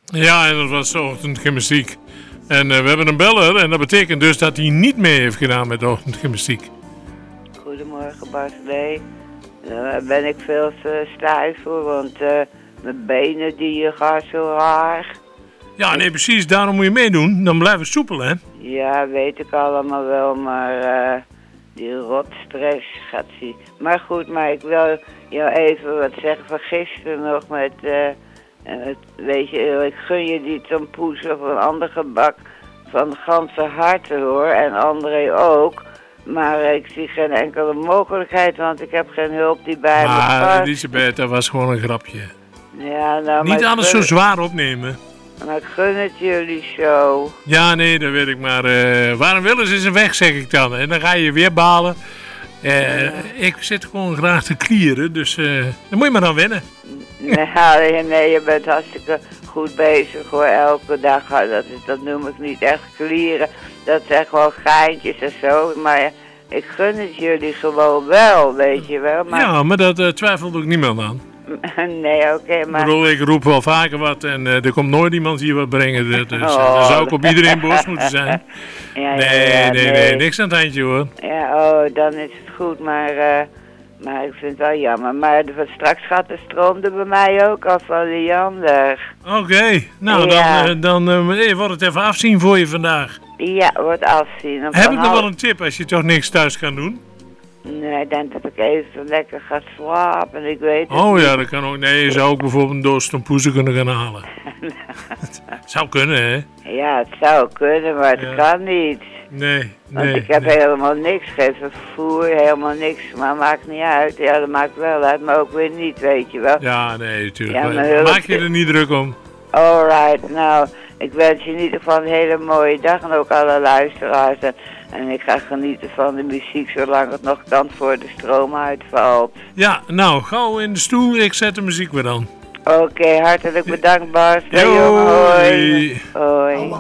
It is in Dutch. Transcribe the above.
Ja, en dat was ochtendgymnastiek. En we hebben een beller en dat betekent dus dat hij niet mee heeft gedaan met de ochtendgymnastiek. Goedemorgen Bart. Nee, daar ben ik veel te stijf voor, want mijn benen die gaan zo raar. Ja, nee, precies. Daarom moet je meedoen. Dan blijven we soepel, hè? Ja, weet ik allemaal wel, maar die rotstress gaat zien. Maar goed, maar ik wil jou even wat zeggen van gisteren nog met... weet je, ik gun je die tompoes of een ander gebak van ganse harte hoor. En André ook. Maar ik zie geen enkele mogelijkheid, want ik heb geen hulp die bij me past. Maar Elisabeth, dat was gewoon een grapje. Ja, nou, Niet alles zo zwaar opnemen. Maar ik gun het jullie zo. Ja, nee, dat weet ik. Maar waarom willen ze een weg, zeg ik dan. En dan ga je weer balen. Ik zit gewoon graag te klieren, dus dan moet je maar aan wennen. Nee, je bent hartstikke goed bezig hoor, elke dag. Dat noem ik niet echt klieren. Dat zijn gewoon geintjes en zo. Maar ik gun het jullie gewoon wel, weet je wel. Maar... Ja, maar dat twijfelt ook niemand aan. Nee, oké, maar... Ik roep wel vaker wat en er komt nooit iemand hier wat brengen. Dus dan zou ik op iedereen boos moeten zijn. Nee, niks aan het handje hoor. Ja, dan is het goed, maar ik vind het wel jammer. Maar straks gaat de stroom er bij mij ook af van Leander. Oké, nou dan wordt het even afzien voor je vandaag. Ja, wordt afzien. Heb ik nog wel een tip als je toch niks thuis kan doen? Nee, ik denk dat ik even lekker ga slapen, ik weet het niet. Ja, dat kan ook. Nee, je zou ook bijvoorbeeld een doos tompoezen kunnen gaan halen. Het zou kunnen, hè? Ja, het zou kunnen, maar het kan niet. Nee. Want ik heb helemaal niks, geen vervoer, helemaal niks, maar maakt niet uit. Ja, dat maakt wel uit, maar ook weer niet, weet je wel. Ja, nee, natuurlijk. Ja, maak je er niet druk om. Alright, nou, ik wens je in ieder geval een hele mooie dag en ook alle luisteraars. En ik ga genieten van de muziek zolang het nog kan voor de stroom uitvalt. Ja, nou, gauw in de stoel, ik zet de muziek weer aan. Oké, hartelijk bedankt Bart. Hoi. Hoi.